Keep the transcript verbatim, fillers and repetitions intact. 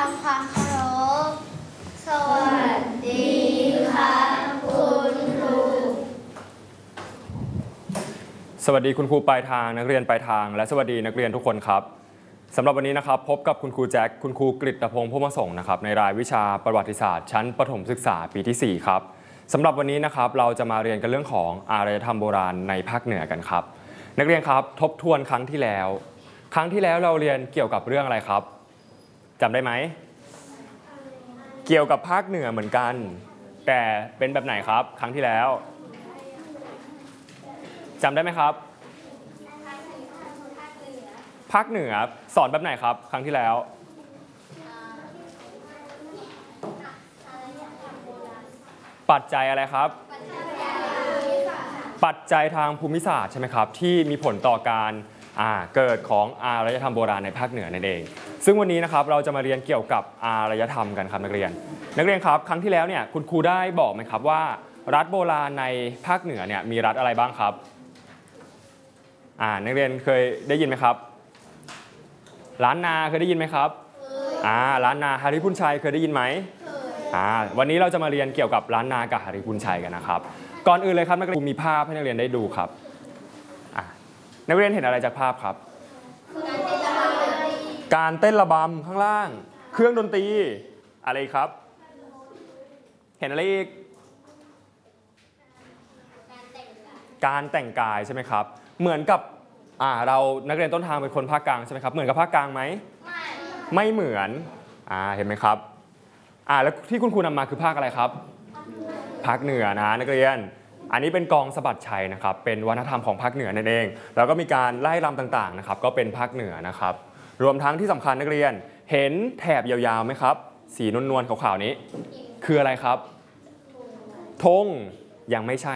ำความเคารพสวัสดีค่ะคุณครูสวัสดีคุณครูปลายทางนักเรียนปลายทางและสวัสดีนักเรียนทุกคนครับสำหรับวันนี้นะครับพบกับคุณครูแจ็คคุณครูกฤตพงษ์ผู้มาส่งนะครับในรายวิชาประวัติศาสตร์ชั้นประถมศึกษาปีที่สี่ครับสำหรับวันนี้นะครับเราจะมาเรียนกันเรื่องของอารยธรรมโบราณในภาคเหนือกันครับนักเรียนครับทบทวนครั้งที่แล้วครั้งที่แล้วเราเรียนเกี่ยวกับเรื่องอะไรครับจำได้ไหมเกี่ยวกับภาคเหนือเหมือนกันแต่เป็นแบบไหนครับครั้งที่แล้วจำได้ไหมครับภาคเหนือสอนแบบไหนครับครั้งที่แล้วปัจจัยอะไรครับปัจจัยทางภูมิศาสตร์ใช่ไหมครับที่มีผลต่อการเกิดของอารยธรรมโบราณในภาคเหนือนั่นเองซึ่งวันนี้นะครับเราจะมาเรียนเกี่ยวกับอารยธรรมกันครับนักเรียนนักเรียนครับครั้งที่แล้วเนี่ยคุณครูได้บอกไหมครับว่ารัฐโบราณในภาคเหนือเนี่ยมีรัฐอะไรบ้างครับอ่านักเรียนเคยได้ยินไหมครับล้านนาเคยได้ยินไหมครับอ่าล้านนาหฤพุนชัยเคยได้ยินไหมอ่าวันนี้เราจะมาเรียนเกี่ยวกับล้านนากับหฤพุนชัยกันนะครับก่อนอื่นเลยครับนักเรียนมีภาพให้นักเรียนได้ดูครับอ่านักเรียนเห็นอะไรจากภาพครับการเต้นระบำข้างล่างเครื่องดนตรีอะไรครับเห็นอะไรอีกการแต่งกายใช่ไหมครับเหมือนกับอ่าเรานักเรียนต้นทางเป็นคนภาคกลางใช่ไหมครับเหมือนกับภาคกลางไหมไม่ไม่เหมือนอ่าเห็นไหมครับอ่าแล้วที่คุณครูนำมาคือภาคอะไรครับภาคเหนือนะนักเรียนอันนี้เป็นกองสะบัดชัยนะครับเป็นวัฒนธรรมของภาคเหนือนั่นเองแล้วก็มีการไล่รำต่างๆนะครับก็เป็นภาคเหนือนะครับรวมทั้งที่สำคัญนักเรียนเห็นแถบยาวๆไหมครับสีนวลๆขาวๆนี้คืออะไรครับธงยังไม่ใช่